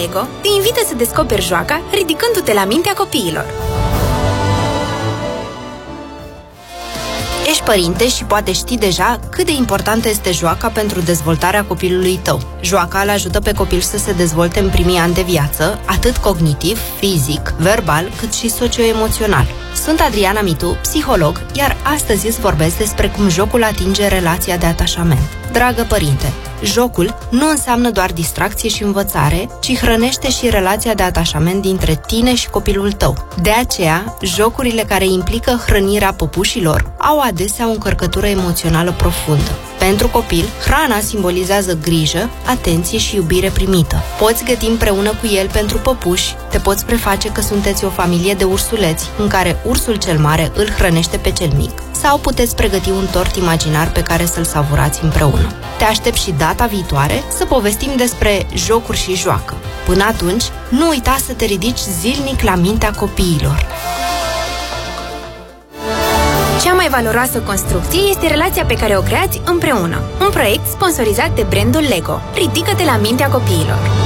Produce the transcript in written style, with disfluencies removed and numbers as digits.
Lego te invită să descoperi joaca ridicându-te la mintea copiilor. Ești părinte și poate știi deja cât de importantă este joaca pentru dezvoltarea copilului tău. Joaca îl ajută pe copil să se dezvolte în primii ani de viață, atât cognitiv, fizic, verbal, cât și socioemoțional. Sunt Adriana Mitu, psiholog, iar astăzi îți vorbesc despre cum jocul atinge relația de atașament. Dragă părinte, jocul nu înseamnă doar distracție și învățare, ci hrănește și relația de atașament dintre tine și copilul tău. De aceea, jocurile care implică hrănirea păpușilor au adesea o încărcătură emoțională profundă. Pentru copil, hrana simbolizează grijă, atenție și iubire primită. Poți găti împreună cu el pentru păpuși, te poți preface că sunteți o familie de ursuleți, în care ursul cel mare îl hrănește pe cel mic. Sau puteți pregăti un tort imaginar pe care să-l savurați împreună. Te aștept și data viitoare să povestim despre jocuri și joacă. Până atunci, nu uita să te ridici zilnic la mintea copiilor. Cea mai valoroasă construcție este relația pe care o creați împreună. Un proiect sponsorizat de brandul Lego. Ridică-te la mintea copiilor.